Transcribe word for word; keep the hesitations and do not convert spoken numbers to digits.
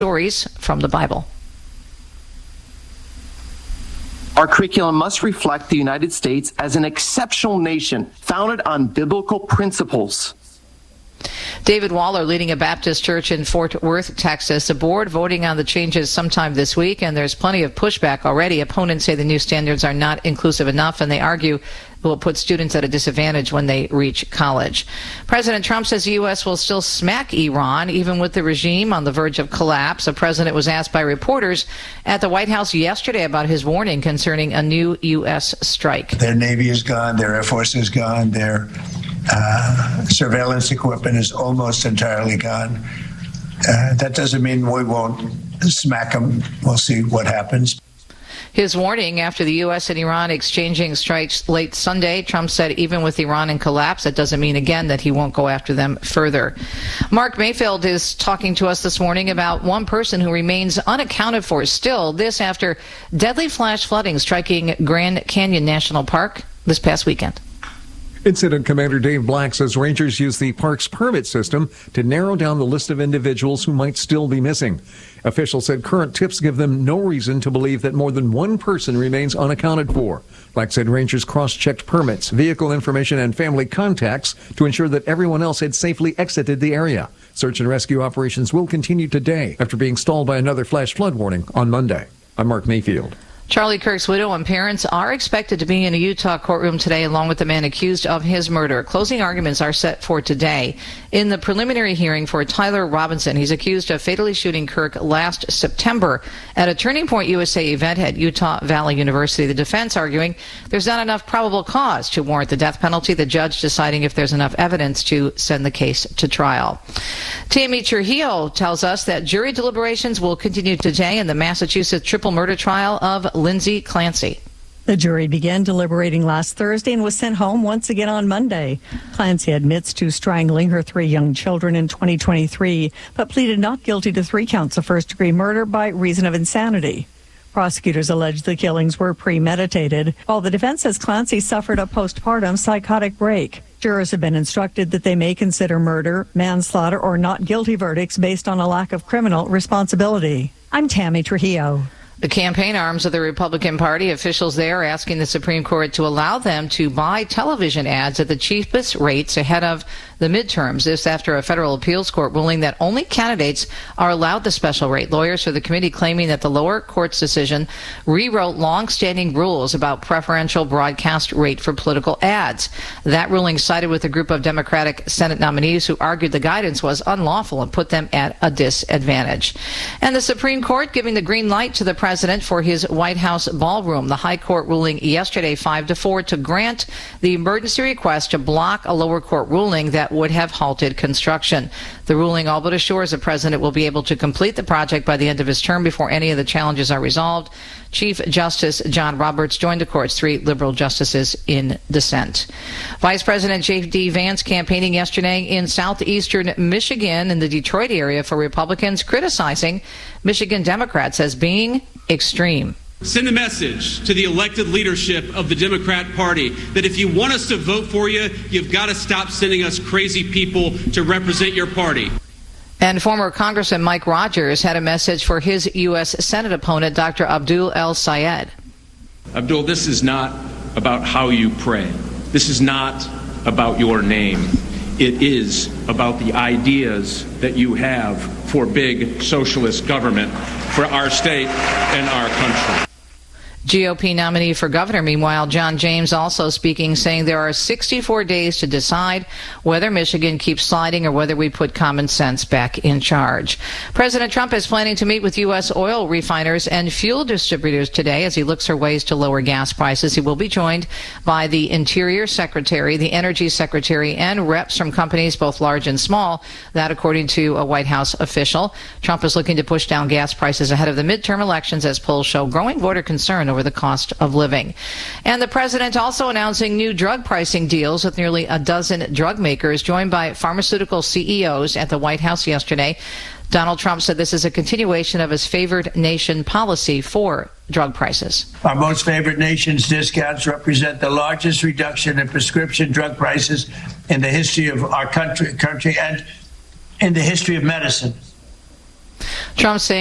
stories from the Bible. Our curriculum must reflect the United States as an exceptional nation founded on biblical principles. David Waller leading a Baptist church in Fort Worth, Texas. The board voting on the changes sometime this week, and there's plenty of pushback already. Opponents say the new standards are not inclusive enough, and they argue it will put students at a disadvantage when they reach college. President Trump says the U S will still smack Iran, even with the regime on the verge of collapse. The president was asked by reporters at the White House yesterday about his warning concerning a new U S strike. Their Navy is gone, their Air Force is gone, their uh, surveillance equipment is almost entirely gone. Uh, that doesn't mean we won't smack them. We'll see what happens. His warning after the U S and Iran exchanging strikes late Sunday, Trump said even with Iran in collapse, that doesn't mean again that he won't go after them further. Mark Mayfield is talking to us this morning about one person who remains unaccounted for still. This after deadly flash flooding striking Grand Canyon National Park this past weekend. Incident Commander Dave Black says rangers use the park's permit system to narrow down the list of individuals who might still be missing. Officials said current tips give them no reason to believe that more than one person remains unaccounted for. Black said rangers cross-checked permits, vehicle information, and family contacts to ensure that everyone else had safely exited the area. Search and rescue operations will continue today after being stalled by another flash flood warning on Monday. I'm Mark Mayfield. Charlie Kirk's widow and parents are expected to be in a Utah courtroom today along with the man accused of his murder. Closing arguments are set for today. In the preliminary hearing for Tyler Robinson, he's accused of fatally shooting Kirk last September at a Turning Point U S A event at Utah Valley University. The defense arguing there's not enough probable cause to warrant the death penalty, the judge deciding if there's enough evidence to send the case to trial. Tammy Trujillo tells us that jury deliberations will continue today in the Massachusetts triple murder trial of Lindsay Clancy. The jury began deliberating last Thursday and was sent home once again on Monday. Clancy admits to strangling her three young children in twenty twenty-three, but pleaded not guilty to three counts of first-degree murder by reason of insanity. Prosecutors allege the killings were premeditated, while the defense says Clancy suffered a postpartum psychotic break. Jurors have been instructed that they may consider murder, manslaughter, or not guilty verdicts based on a lack of criminal responsibility. I'm Tammy Trujillo. The campaign arms of the Republican Party, officials there are asking the Supreme Court to allow them to buy television ads at the cheapest rates ahead of the midterms. This after a federal appeals court ruling that only candidates are allowed the special rate. Lawyers for the committee claiming that the lower court's decision rewrote long-standing rules about preferential broadcast rate for political ads. That ruling sided with a group of Democratic Senate nominees who argued the guidance was unlawful and put them at a disadvantage. And the Supreme Court giving the green light to the president President for his White House ballroom. The High Court ruling yesterday five to four to grant the emergency request to block a lower court ruling that would have halted construction. The ruling all but assures the president will be able to complete the project by the end of his term before any of the challenges are resolved. Chief Justice John Roberts joined the court's three liberal justices in dissent. Vice President J D Vance campaigning yesterday in southeastern Michigan in the Detroit area for Republicans, criticizing Michigan Democrats as being extreme. Send a message to the elected leadership of the Democrat Party that if you want us to vote for you, you've got to stop sending us crazy people to represent your party. And former Congressman Mike Rogers had a message for his U S Senate opponent, Doctor Abdul El-Sayed. Abdul, this is not about how you pray. This is not about your name. It is about the ideas that you have for big socialist government for our state and our country. G O P nominee for governor, meanwhile, John James also speaking, saying there are sixty-four days to decide whether Michigan keeps sliding or whether we put common sense back in charge. President Trump is planning to meet with U S oil refiners and fuel distributors today as he looks for ways to lower gas prices. He will be joined by the Interior Secretary, the Energy Secretary, and reps from companies both large and small. That according to a White House official. Trump is looking to push down gas prices ahead of the midterm elections as polls show growing voter concern over the cost of living. And the president also announcing new drug pricing deals with nearly a dozen drug makers, joined by pharmaceutical C E Os at the White House yesterday. Donald Trump said this is a continuation of his favored nation policy for drug prices. Our most favored nation's discounts represent the largest reduction in prescription drug prices in the history of our country, country and in the history of medicine. Trump saying